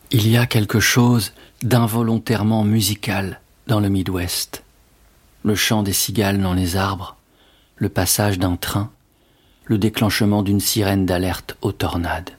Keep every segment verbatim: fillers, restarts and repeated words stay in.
Il y a quelque chose d'involontairement musical dans le Midwest. Le chant des cigales dans les arbres, le passage d'un train, le déclenchement d'une sirène d'alerte aux tornades.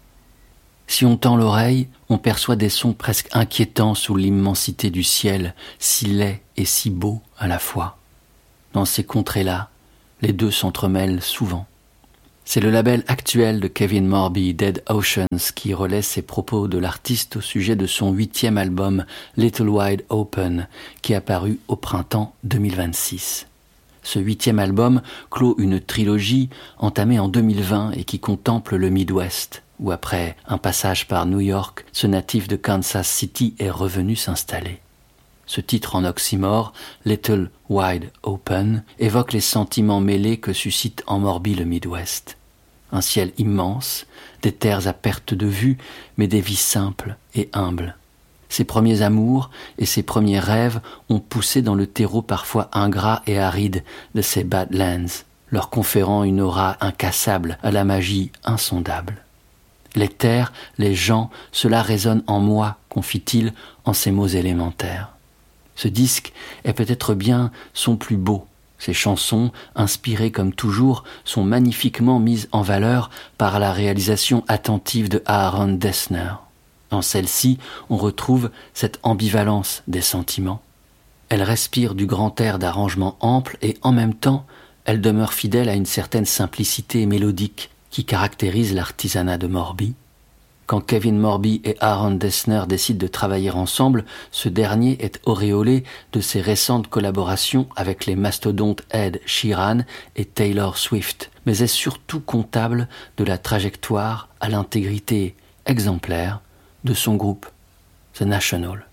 Si on tend l'oreille, on perçoit des sons presque inquiétants sous l'immensité du ciel, si laid et si beau à la fois. Dans ces contrées-là, les deux s'entremêlent souvent. C'est le label actuel de Kevin Morby, Dead Oceans, qui relaie ses propos de l'artiste au sujet de son huitième album Little Wide Open, qui est paru au printemps deux mille vingt-six. Ce huitième album clôt une trilogie entamée en deux mille vingt et qui contemple le Midwest, où après un passage par New York, ce natif de Kansas City est revenu s'installer. Ce titre en oxymore, Little Wide Open, évoque les sentiments mêlés que suscite en Morby le Midwest. Un ciel immense, des terres à perte de vue, mais des vies simples et humbles. Ses premiers amours et ses premiers rêves ont poussé dans le terreau parfois ingrat et aride de ces Badlands, leur conférant une aura incassable à la magie insondable. Les terres, les gens, cela résonne en moi, confie-t-il en ces mots élémentaires. Ce disque est peut-être bien son plus beau. Ses chansons, inspirées comme toujours, sont magnifiquement mises en valeur par la réalisation attentive de Aaron Dessner. Dans celle-ci, on retrouve cette ambivalence des sentiments. Elle respire du grand air d'arrangement ample et en même temps, elle demeure fidèle à une certaine simplicité mélodique qui caractérise l'artisanat de Morby. Quand Kevin Morby et Aaron Dessner décident de travailler ensemble, ce dernier est auréolé de ses récentes collaborations avec les mastodontes Ed Sheeran et Taylor Swift, mais est surtout comptable de la trajectoire à l'intégrité exemplaire de son groupe, The National.